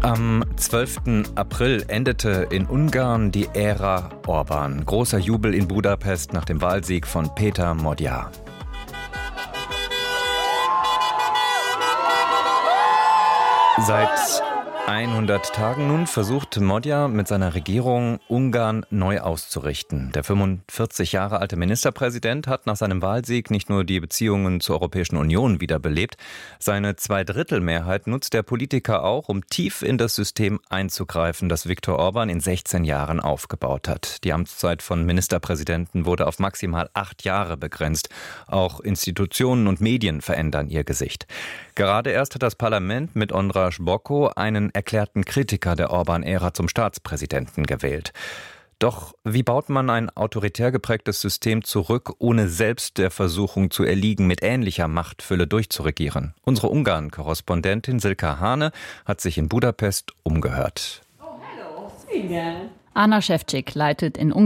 Am 12. April endete in Ungarn die Ära Orbán. Großer Jubel in Budapest nach dem Wahlsieg von Péter Magyar. Seit 100 Tagen nun versucht Magyar mit seiner Regierung Ungarn neu auszurichten. Der 45 Jahre alte Ministerpräsident hat nach seinem Wahlsieg nicht nur die Beziehungen zur Europäischen Union wiederbelebt, seine Zweidrittelmehrheit nutzt der Politiker auch, um tief in das System einzugreifen, das Viktor Orbán in 16 Jahren aufgebaut hat. Die Amtszeit von Ministerpräsidenten wurde auf maximal 8 Jahre begrenzt. Auch Institutionen und Medien verändern ihr Gesicht. Gerade erst hat das Parlament mit András Bokko einen erklärten Kritiker der Orbán-Ära zum Staatspräsidenten gewählt. Doch wie baut man ein autoritär geprägtes System zurück, ohne selbst der Versuchung zu erliegen, mit ähnlicher Machtfülle durchzuregieren? Unsere Ungarn-Korrespondentin Silke Hane hat sich in Budapest umgehört. Anna Ševčík leitet in Ungarn